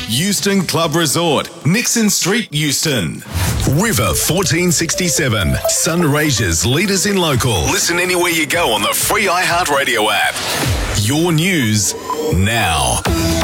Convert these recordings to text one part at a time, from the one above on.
Euston Club Resort, Nixon Street, Euston. River 1467, Sunraysia's leaders in local. Listen anywhere you go on the free iHeartRadio app. Your news now.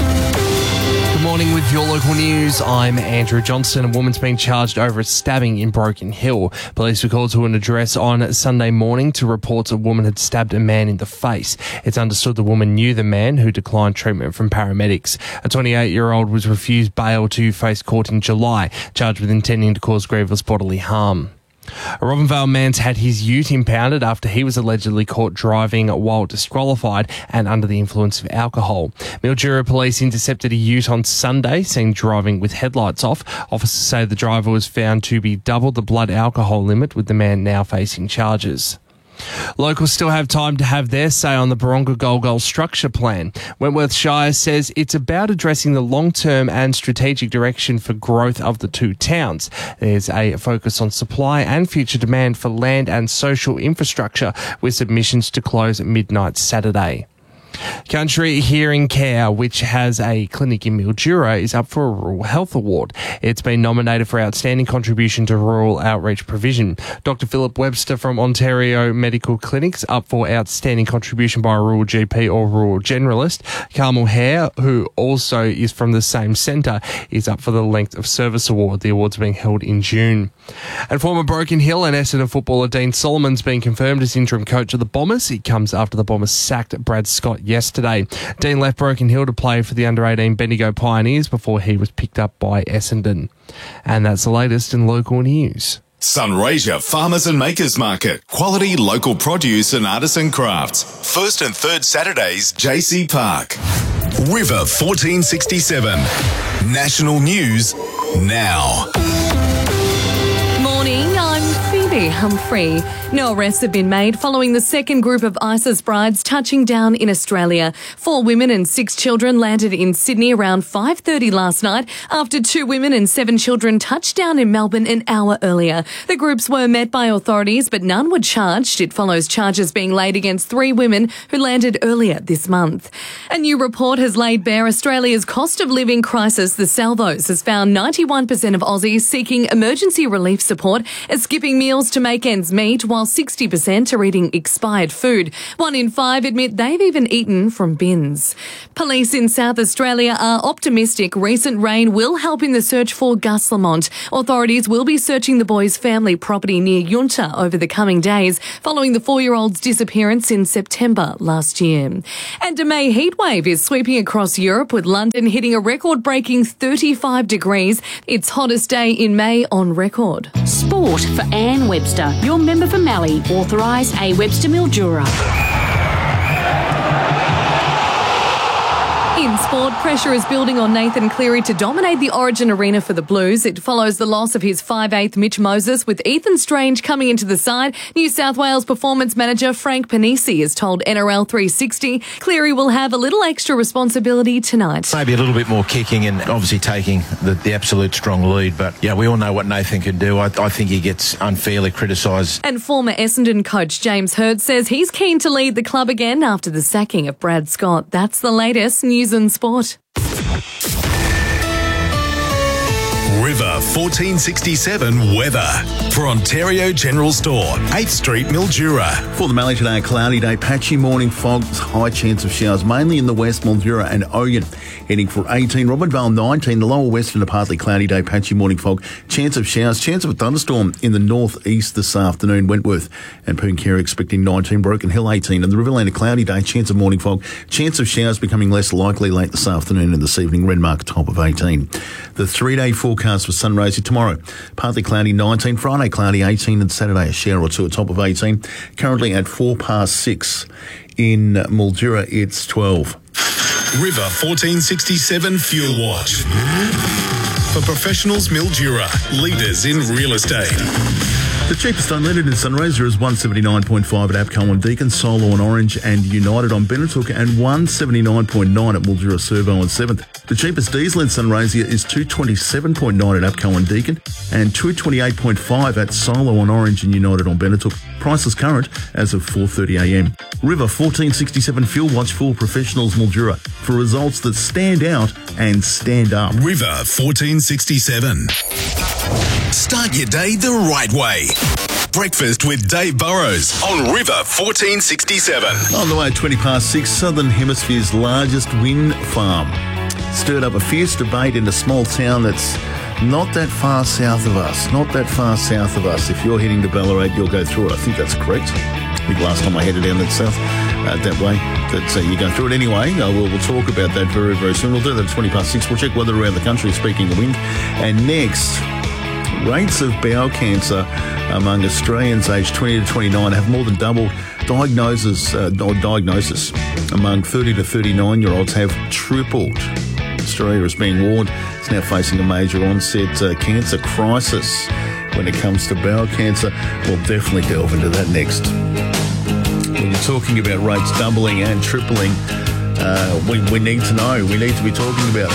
Good morning with your local news. I'm Andrew Johnson. A woman's been charged over a stabbing in Broken Hill. Police were called to an address on Sunday morning to report a woman had stabbed a man in the face. It's understood the woman knew the man, who declined treatment from paramedics. A 28-year-old was refused bail to face court in July, charged with intending to cause grievous bodily harm. A Robinvale man's had his ute impounded after he was allegedly caught driving while disqualified and under the influence of alcohol. Mildura police intercepted a ute on Sunday, seen driving with headlights off. Officers say the driver was found to be double the blood alcohol limit, with the man now facing charges. Locals still have time to have their say on the Baronga Golgol structure plan. Wentworth Shire says it's about addressing the long-term and strategic direction for growth of the two towns. There's a focus on supply and future demand for land and social infrastructure, with submissions to close at midnight Saturday. Country Hearing Care, which has a clinic in Mildura, is up for a Rural Health Award. It's been nominated for Outstanding Contribution to Rural Outreach Provision. Dr. Philip Webster from Ontario Medical Clinics up for Outstanding Contribution by a Rural GP or Rural Generalist. Carmel Hare, who also is from the same centre, is up for the Length of Service Award. The award's being held in June. And former Broken Hill and Essendon footballer Dean Solomon's been confirmed as interim coach of the Bombers. It comes after the Bombers sacked Brad Scott yesterday. Dean left Broken Hill to play for the under-18 Bendigo Pioneers before he was picked up by Essendon. And that's the latest in local news. Sunraysia Farmers and Makers Market. Quality local produce and artisan crafts. First and third Saturdays, JC Park. River 1467. National news now. Morning, I'm Phoebe Humphrey. No arrests have been made following the second group of ISIS brides touching down in Australia. 4 women and 6 children landed in Sydney around 5:30 last night after 2 women and 7 children touched down in Melbourne an hour earlier. The groups were met by authorities, but none were charged. It follows charges being laid against 3 women who landed earlier this month. A new report has laid bare Australia's cost of living crisis. The Salvos has found 91% of Aussies seeking emergency relief support are skipping meals to make ends meet, while 60% are eating expired food. 1 in 5 admit they've even eaten from bins. Police in South Australia are optimistic recent rain will help in the search for Gus Lamont. Authorities will be searching the boy's family property near Yunta over the coming days, following the 4-year-old's disappearance in September last year. And a May heatwave is sweeping across Europe, with London hitting a record-breaking 35 degrees. Its hottest day in May on record. Sport for Anne Webster, your member for Mallee, authorised A. Webster Mildura. In sport, pressure is building on Nathan Cleary to dominate the Origin arena for the Blues. It follows the loss of his 5'8" Mitch Moses, with Ethan Strange coming into the side. New South Wales performance manager Frank Panisi has told NRL 360 Cleary will have a little extra responsibility tonight. Maybe a little bit more kicking and obviously taking the absolute strong lead. But, yeah, we all know what Nathan can do. I think he gets unfairly criticised. And former Essendon coach James Hird says he's keen to lead the club again after the sacking of Brad Scott. That's the latest news and sport. River 1467 weather for Ontario General Store, 8th Street, Mildura. For the Mallee today, a cloudy day, patchy morning fog, high chance of showers, mainly in the west, Mildura and Ogun. Heading for 18, Robinvale 19, the lower western, a partly cloudy day, patchy morning fog, chance of showers, chance of a thunderstorm in the northeast this afternoon. Wentworth and Pooncarie expecting 19, Broken Hill 18, and the Riverland a cloudy day, chance of morning fog, chance of showers becoming less likely late this afternoon and this evening. Renmark top of 18. The 3-day forecast for Sunraysia tomorrow, partly cloudy 19, Friday cloudy 18, and Saturday a shower or two at top of 18. Currently at 6:04 in Mildura, it's 12. River 1467 Fuel Watch. For professionals, Mildura, leaders in real estate. The cheapest unleaded in Sunraysia is $179.5 at APCO and Deakin, Solo and Orange and United on Benetooka, and $179.9 at Mildura, Servo and 7th. The cheapest diesel in Sunraysia is $227.9 at APCO and Deakin and $228.5 at Solo and Orange and United on Benetooka. Prices current as of 4:30am. River 1467 Fuel Watch for professionals Mildura for results that stand out and stand up. River 1467. Start your day the right way. Breakfast with Dave Burrows on River 1467. On the way at 6:20, Southern Hemisphere's largest wind farm stirred up a fierce debate in a small town that's not that far south of us. If you're heading to Ballarat, you'll go through it. I think that's correct. I think last time I headed down that south, that way, you go through it anyway. We'll talk about that very, very soon. We'll do that at 6:20. We'll check weather around the country, speaking of wind. And next, rates of bowel cancer among Australians aged 20 to 29 have more than doubled. Diagnosis among 30 to 39-year-olds have tripled. Australia is being warned it's now facing a major onset cancer crisis when it comes to bowel cancer. We'll definitely delve into that next. When you're talking about rates doubling and tripling, we need to know. We need to be talking about it.